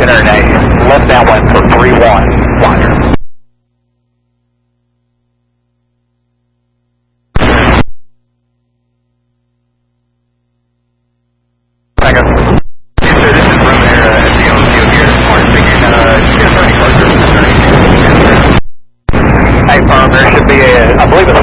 entering a left downwind for 3-1, flyger. Second. Yes, sir, this is Roman Air at the LCO here. Smart speaking. Just get us any closer. Hey, firm, there should be I believe it's